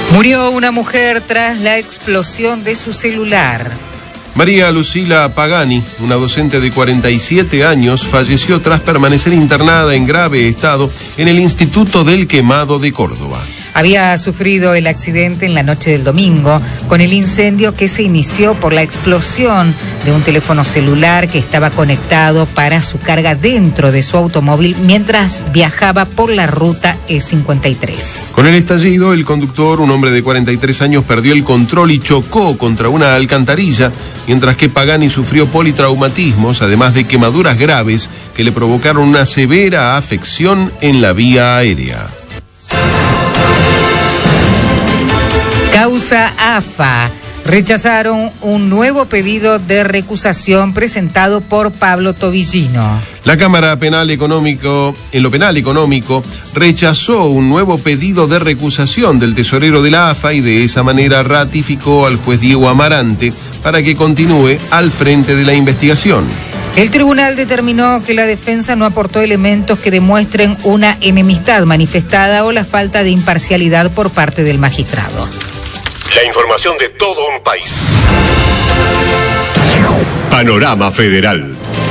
Murió una mujer tras la explosión de su celular. María Lucila Pagani, una docente de 47 años, falleció tras permanecer internada en grave estado en el Instituto del Quemado de Córdoba. Había sufrido el accidente en la noche del domingo con el incendio que se inició por la explosión de un teléfono celular que estaba conectado para su carga dentro de su automóvil mientras viajaba por la ruta E53. Con el estallido, el conductor, un hombre de 43 años, perdió el control y chocó contra una alcantarilla, mientras que Pagani sufrió politraumatismos, además de quemaduras graves que le provocaron una severa afección en la vía aérea. Causa AFA. Rechazaron un nuevo pedido de recusación presentado por Pablo Tobillino. La Cámara Penal Económico, en lo penal económico, rechazó un nuevo pedido de recusación del tesorero de la AFA y de esa manera ratificó al juez Diego Amarante para que continúe al frente de la investigación. El tribunal determinó que la defensa no aportó elementos que demuestren una enemistad manifestada o la falta de imparcialidad por parte del magistrado. La información de todo un país. Panorama Federal.